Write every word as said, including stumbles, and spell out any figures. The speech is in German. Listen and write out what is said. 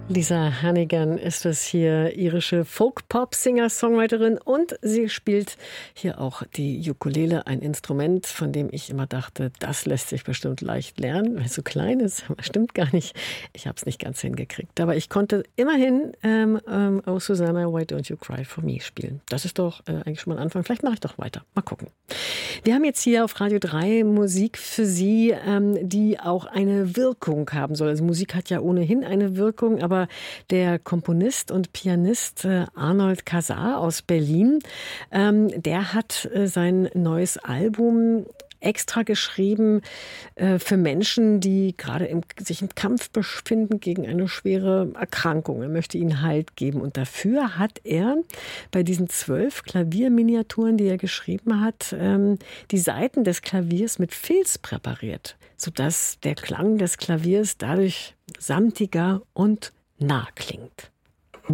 Lisa Hannigan ist es hier, irische Folk-Pop-Singer-Songwriterin, und sie spielt hier auch die Ukulele, ein Instrument, von dem ich immer dachte, das lässt sich bestimmt leicht lernen, weil es so klein ist. Stimmt gar nicht. Ich habe es nicht ganz hingekriegt. Aber ich konnte immerhin ähm, ähm, Oh Susanna, Why Don't You Cry For Me spielen. Das ist doch äh, eigentlich schon mal ein Anfang. Vielleicht mache ich doch weiter. Mal gucken. Wir haben jetzt hier auf Radio drei Musik für Sie, ähm, die auch eine Wirkung haben soll. Also Musik hat ja ohnehin eine Wirkung, aber der Komponist und Pianist äh, Arnold Casar aus Berlin, ähm, der hat äh, sein neues Album extra geschrieben äh, für Menschen, die gerade im, sich im Kampf befinden gegen eine schwere Erkrankung. Er möchte ihnen Halt geben. Und dafür hat er bei diesen zwölf Klavierminiaturen, die er geschrieben hat, ähm, die Saiten des Klaviers mit Filz präpariert, sodass der Klang des Klaviers dadurch samtiger und nah klingt.